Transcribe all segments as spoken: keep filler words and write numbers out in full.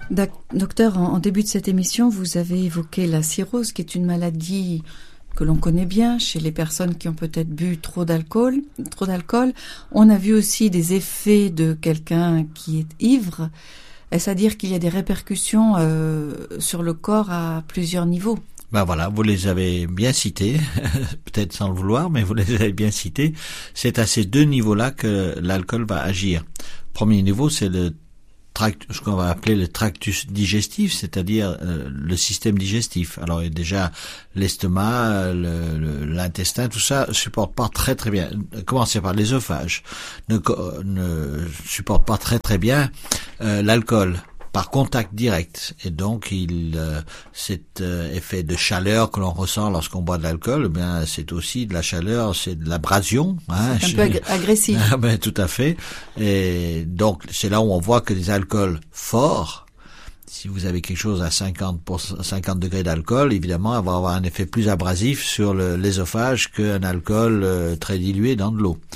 Docteur, en début de cette émission, vous avez évoqué la cirrhose, qui est une maladie que l'on connaît bien chez les personnes qui ont peut-être bu trop d'alcool, trop d'alcool. On a vu aussi des effets de quelqu'un qui est ivre. Est-ce à dire qu'il y a des répercussions euh, sur le corps à plusieurs niveaux? Ben voilà, vous les avez bien cités, peut-être sans le vouloir, mais vous les avez bien cités. C'est à ces deux niveaux-là que l'alcool va agir. Premier niveau, c'est le tract, ce qu'on va appeler le tractus digestif, c'est-à-dire euh, le système digestif. Alors déjà, l'estomac, le, le, l'intestin, tout ça supporte pas très très bien. Commencez par l'œsophage, ne, ne supporte pas très très bien euh, l'alcool par contact direct, et donc il euh, cet euh, effet de chaleur que l'on ressent lorsqu'on boit de l'alcool, eh bien c'est aussi de la chaleur, c'est de l'abrasion, hein, c'est un peu ag- agressif. Ah ben tout à fait. Et donc c'est là où on voit que des alcools forts, si vous avez quelque chose à cinquante pour cent, cinquante degrés d'alcool, évidemment, elle va avoir un effet plus abrasif sur le, l'ésophage qu'un alcool euh, très dilué dans de l'eau.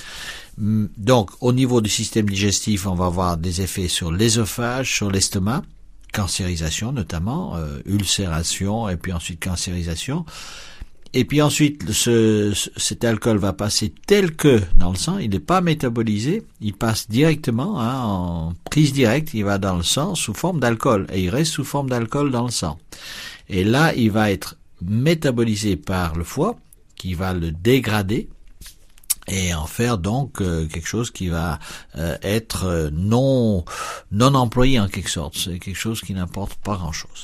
Donc, au niveau du système digestif, on va avoir des effets sur l'œsophage, sur l'estomac, cancérisation notamment, euh, ulcération et puis ensuite cancérisation. Et puis ensuite, ce, ce, cet alcool va passer tel que dans le sang, il n'est pas métabolisé, il passe directement, hein, en prise directe, il va dans le sang sous forme d'alcool, et il reste sous forme d'alcool dans le sang. Et là, il va être métabolisé par le foie, qui va le dégrader, et en faire donc euh, quelque chose qui va euh, être euh, non non employé en quelque sorte. C'est quelque chose qui n'importe pas grand-chose.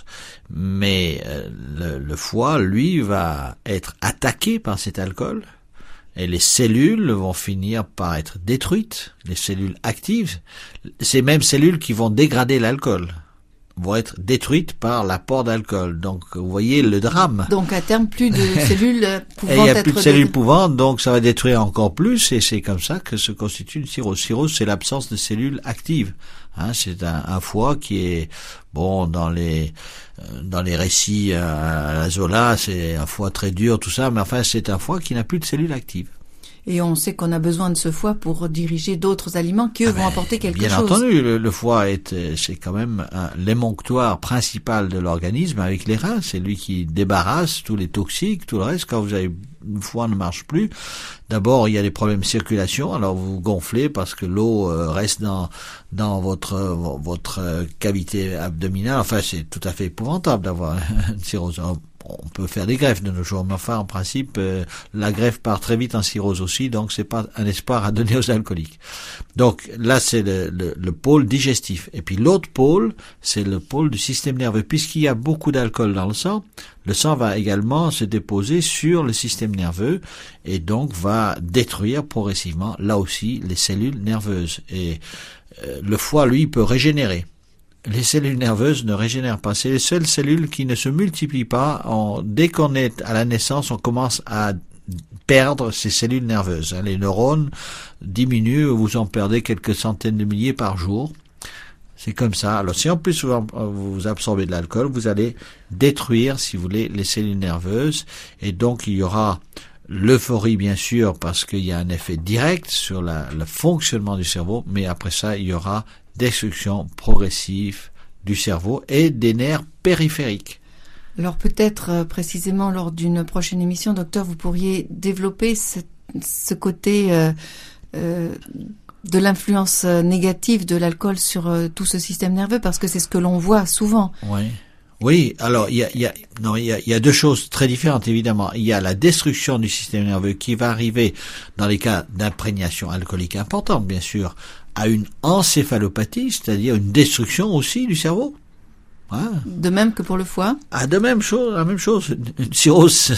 Mais euh, le, le foie, lui, va être attaqué par cet alcool, et les cellules vont finir par être détruites, les cellules actives, ces mêmes cellules qui vont dégrader l'alcool vont être détruites par l'apport d'alcool. Donc, vous voyez le drame. Donc, à terme, plus de cellules pouvant être... Et il n'y a plus de cellules pouvant, donc ça va détruire encore plus, et c'est comme ça que se constitue une cirrhose. Cirrhose, c'est l'absence de cellules actives. Hein, c'est un, un foie qui est, bon, dans les euh, dans les récits à la Zola, c'est un foie très dur, tout ça, mais enfin, c'est un foie qui n'a plus de cellules actives. Et on sait qu'on a besoin de ce foie pour diriger d'autres aliments qui, eux, ah ben, vont apporter quelque bien chose. Bien entendu, le, le foie est, c'est quand même un, l'émonctoire principal de l'organisme avec les reins. C'est lui qui débarrasse tous les toxiques, tout le reste. Quand vous avez, le foie ne marche plus, d'abord, il y a des problèmes de circulation. Alors, vous gonflez parce que l'eau euh, reste dans, dans votre, euh, votre cavité abdominale. Enfin, c'est tout à fait épouvantable d'avoir une cirrhose. On peut faire des greffes de nos jours, mais enfin, en principe, euh, la greffe part très vite en cirrhose aussi, donc c'est pas un espoir à donner aux alcooliques. Donc là, c'est le, le, le pôle digestif. Et puis l'autre pôle, c'est le pôle du système nerveux. Puisqu'il y a beaucoup d'alcool dans le sang, le sang va également se déposer sur le système nerveux et donc va détruire progressivement, là aussi, les cellules nerveuses. Et euh, le foie, lui, peut régénérer. Les cellules nerveuses ne régénèrent pas. C'est les seules cellules qui ne se multiplient pas. En, dès qu'on est à la naissance, on commence à perdre ces cellules nerveuses. Les neurones diminuent, vous en perdez quelques centaines de milliers par jour. C'est comme ça. Alors si en plus vous, vous absorbez de l'alcool, vous allez détruire, si vous voulez, les cellules nerveuses. Et donc il y aura l'euphorie, bien sûr, parce qu'il y a un effet direct sur la, le fonctionnement du cerveau. Mais après ça, il y aura destruction progressive du cerveau et des nerfs périphériques. Alors peut-être euh, précisément lors d'une prochaine émission, docteur, vous pourriez développer ce, ce côté euh, euh, de l'influence négative de l'alcool sur euh, tout ce système nerveux, parce que c'est ce que l'on voit souvent. Oui. Oui, alors il y a, il y a, non, il y a, il y a deux choses très différentes évidemment. Il y a la destruction du système nerveux qui va arriver dans les cas d'imprégnation alcoolique importante, bien sûr, à une encéphalopathie, c'est-à-dire une destruction aussi du cerveau. Hein? De même que pour le foie. Ah, de même chose, la même chose. Une cirrhose,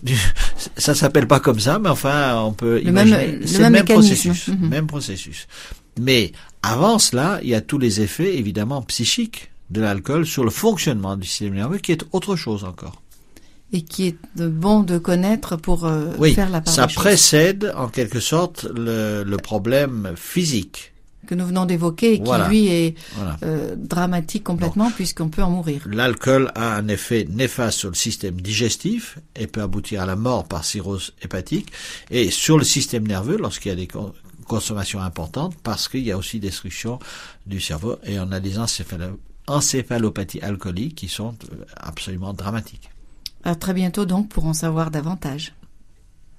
ça s'appelle pas comme ça, mais enfin, on peut le imaginer. Même, c'est le même, même processus. processus, mm-hmm. même processus. Mais avant cela, il y a tous les effets évidemment psychiques de l'alcool sur le fonctionnement du système nerveux, qui est autre chose encore. Et qui est bon de connaître pour euh, oui, faire la part ça des choses. précède en quelque sorte le, le problème physique que nous venons d'évoquer et qui voilà. lui est voilà. euh, dramatique complètement bon. Puisqu'on peut en mourir. L'alcool a un effet néfaste sur le système digestif et peut aboutir à la mort par cirrhose hépatique, et sur le système nerveux lorsqu'il y a des consommations importantes, parce qu'il y a aussi destruction du cerveau et on a des encéphalo- encéphalopathies alcooliques qui sont absolument dramatiques. À très bientôt donc pour en savoir davantage.